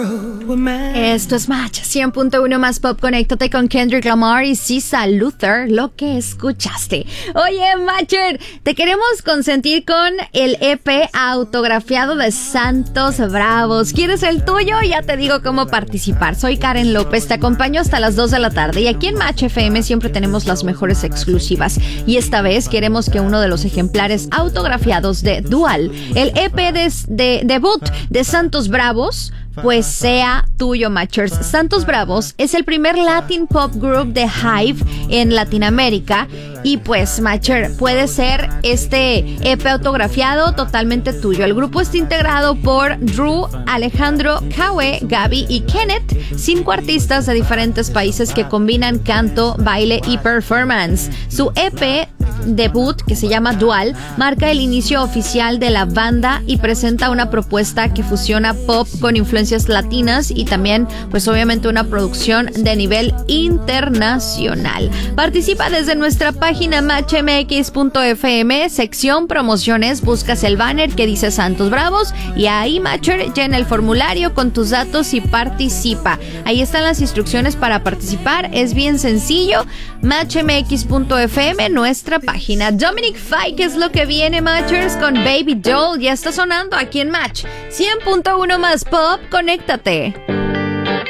Esto es Match 100.1 más pop. Conéctate con Kendrick Lamar y Sisa Luther, lo que escuchaste. Oye, Matcher, te queremos consentir con el EP autografiado de Santos Bravos. ¿Quieres el tuyo? Ya te digo cómo participar. Soy Karen López, te acompaño hasta las 2 de la tarde y aquí en Match FM siempre tenemos las mejores exclusivas. Y esta vez queremos que uno de los ejemplares autografiados de Dual, el EP de debut de Santos Bravos, pues sea tuyo, Matchers. Santos Bravos es el primer Latin Pop Group de Hive en Latinoamérica y pues, Matcher, puede ser este EP autografiado totalmente tuyo. El grupo está integrado por Drew, Alejandro, Kawe, Gaby y Kenneth, 5 artistas de diferentes países que combinan canto, baile y performance. Su EP debut, que se llama Dual, marca el inicio oficial de la banda y presenta una propuesta que fusiona pop con influencias latinas y también, pues obviamente, una producción de nivel internacional. Participa desde nuestra página matchmx.fm, sección promociones, buscas el banner que dice Santos Bravos y ahí, Matcher, llena el formulario con tus datos y participa. Ahí están las instrucciones para participar, es bien sencillo. matchmx.fm, nuestra página. Dominic Fike es lo que viene, Matchers, con Baby Doll. Ya está sonando aquí en Match 100.1 más pop. Conéctate.